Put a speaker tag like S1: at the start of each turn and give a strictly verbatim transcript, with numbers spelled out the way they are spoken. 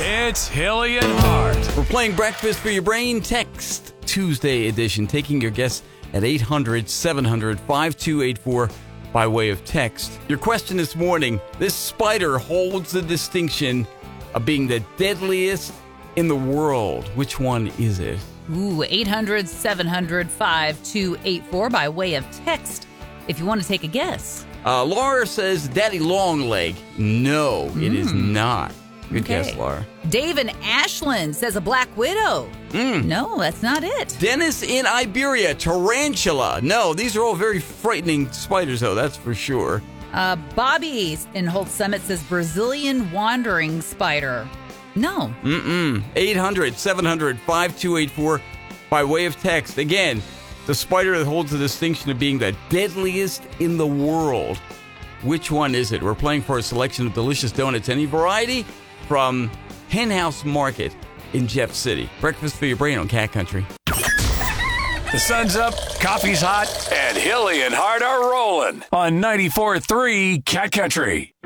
S1: It's Hilly and Hart.
S2: We're playing Breakfast for Your Brain Text Tuesday edition, taking your guess at eight hundred, seven hundred, five two eight four by way of text. Your question this morning, this spider holds the distinction of being the deadliest in the world. Which one is it?
S3: Ooh, eight hundred, seven hundred, five two eight four by way of text if you want to take a guess.
S2: Uh, Laura says Daddy Longleg. No, mm. it is not. Good
S3: okay.
S2: guess, Laura.
S3: Dave in Ashland says a black widow.
S2: Mm.
S3: No, that's not it.
S2: Dennis in Iberia, tarantula. No, these are all very frightening spiders, though, that's for sure.
S3: Uh, Bobby in Holt Summit says Brazilian wandering spider. No.
S2: Mm-mm. eight hundred, seven hundred, five two eight four by way of text. Again, the spider that holds the distinction of being the deadliest in the world. Which one is it? We're playing for a selection of delicious donuts, any variety, from Hen House Market in Jeff City. Breakfast for Your Brain on Cat Country.
S1: The sun's up, coffee's hot, and Hilly and Hart are rolling on ninety-four point three Cat Country.